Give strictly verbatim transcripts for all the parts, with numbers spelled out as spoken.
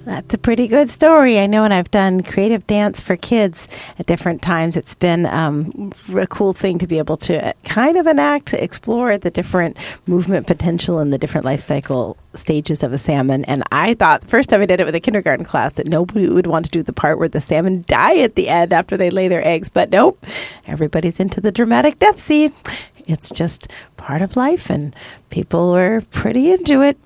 That's a pretty good story. I know, and I've done creative dance for kids at different times. It's been um, a cool thing to be able to kind of enact, explore the different movement potential and the different life cycle stages of a salmon. And I thought the first time I did it with a kindergarten class that nobody would want to do the part where the salmon die at the end after they lay their eggs. But nope, everybody's into the dramatic death scene. It's just part of life, and people were pretty into it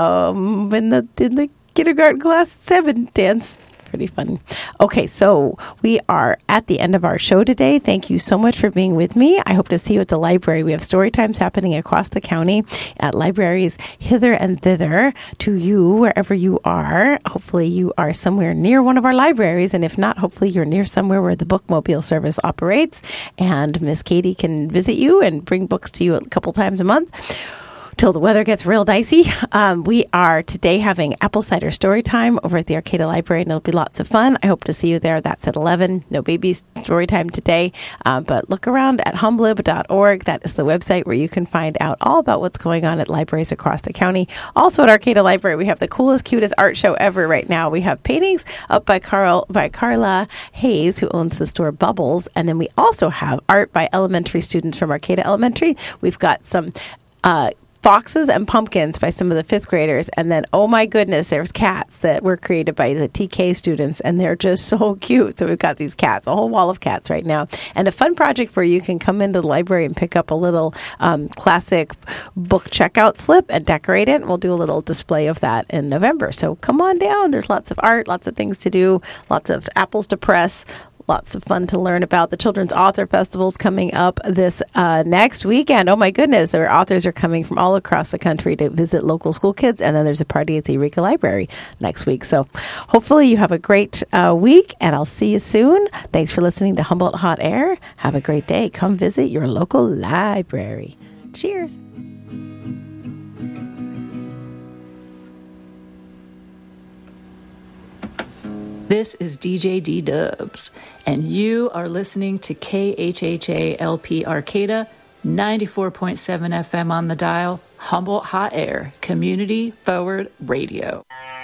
um, in the in the kindergarten class salmon dance. Pretty fun. Okay, so we are at the end of our show today. Thank you so much for being with me. I hope to see you at the library. We have story times happening across the county at libraries hither and thither to you, wherever you are. Hopefully you are somewhere near one of our libraries, and if not, hopefully you're near somewhere where the Bookmobile service operates, and Miss Katie can visit you and bring books to you a couple times a month till the weather gets real dicey. Um, we are today having apple cider story time over at the Arcata Library, and it'll be lots of fun. I hope to see you there. That's at eleven. No baby story time today, uh, but look around at humblib dot org. That is the website where you can find out all about what's going on at libraries across the county. Also at Arcata Library, we have the coolest, cutest art show ever right now. We have paintings up by Carl by Carla Hayes, who owns the store Bubbles, and then we also have art by elementary students from Arcata Elementary. We've got some uh, boxes and pumpkins by some of the fifth graders. And then, oh my goodness, there's cats that were created by the T K students, and they're just so cute. So we've got these cats, a whole wall of cats right now. And a fun project where you can come into the library and pick up a little um, classic book checkout slip and decorate it. And we'll do a little display of that in November. So come on down. There's lots of art, lots of things to do, lots of apples to press. Lots of fun to learn about. The Children's Author Festival's coming up this uh, next weekend. Oh my goodness, their authors are coming from all across the country to visit local school kids, and then there's a party at the Eureka Library next week. So hopefully you have a great uh, week, and I'll see you soon. Thanks for listening to Humboldt Hot Air. Have a great day. Come visit your local library. Cheers. This is D J D-Dubs, and you are listening to K H H A L P Arcata, ninety-four point seven F M on the dial, Humboldt Hot Air, Community Forward Radio.